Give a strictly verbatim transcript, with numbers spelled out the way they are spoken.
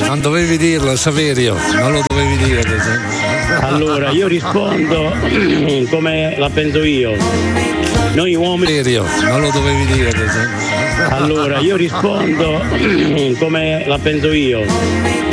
Non dovevi dirlo, Saverio, non lo dovevi dire. Allora, io rispondo come la penso io. Noi uomini. Saverio, non lo dovevi dire. Allora, io rispondo come la penso io.